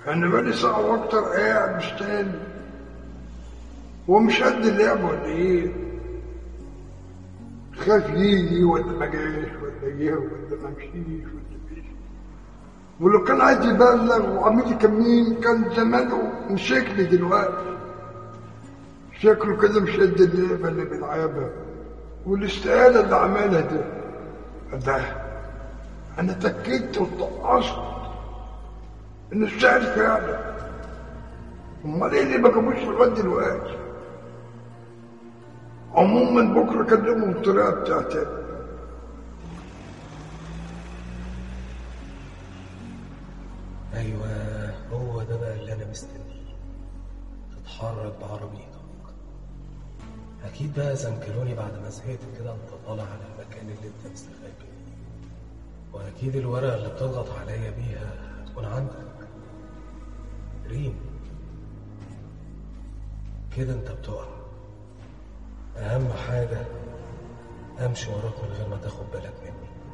انا بقالي ساعة واكتر قاعد مستني. هو مش قد اللعب ولا ايه؟ خاف يجي ولا ما جاش ولا جه ولا ما مشيش ولا مشي. ولو كان عايز يبلغ وعميل كمين كان زمانه مسكني دلوقتي. شكله كده مش قد اللعبة اللي بيلعبها والاستقالة اللي عملها ده. انا تكيت وطقصت ان السهل فعلا. امال ايه اللي ما جابوش لغايه دلوقتي؟ عموما بكره كلمهم الطريقه بتاعتي. ايوه، هو ده بقى اللي انا مستنيه. تتحرك بعربيتك. اكيد بقى زنكلوني بعد ما زهقت كده انت طالع على المكان اللي انت مستخبي فيه. واكيد الورقه اللي بتضغط عليا بيها هتكون عندك. ريم، كده انت بتقع. اهم حاجه امشي وراك من غير ما تاخد بالك مني.